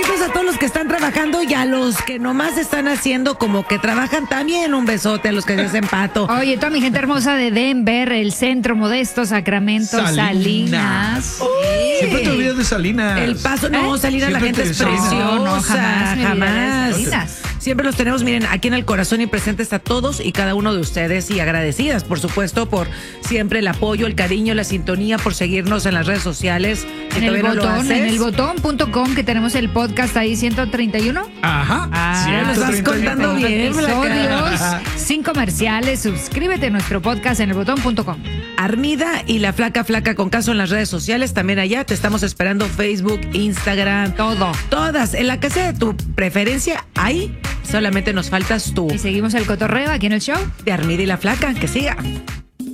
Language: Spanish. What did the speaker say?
Besitos a todos los que están trabajando y a los que nomás están haciendo como que trabajan también. Un besote a los que se hacen pato. Oye, toda mi gente hermosa de Denver, el Centro Modesto, Sacramento, Salinas. Siempre te olvidas de Salinas. El Paso, no, Salinas, la Siempre gente es te- preciosa. No, jamás me olvidaré de jamás. Salinas. Siempre los tenemos, miren, aquí en el corazón y presentes a todos y cada uno de ustedes y agradecidas, por supuesto, por siempre el apoyo, el cariño, la sintonía, por seguirnos en las redes sociales. Si En el todavía no lo botón, haces, en elbotón.com, que tenemos el podcast ahí, 131. Ajá. nos estás 130. contando bien, episodios, Flaca. sin comerciales. Suscríbete a nuestro podcast en elbotón.com. Armida y la flaca con caso en las redes sociales, también allá te estamos esperando, Facebook, Instagram, Todo. todas, en la casa de tu preferencia, ahí solamente nos faltas tú, Y seguimos el cotorreo aquí en el show. de Armida y la flaca, que siga.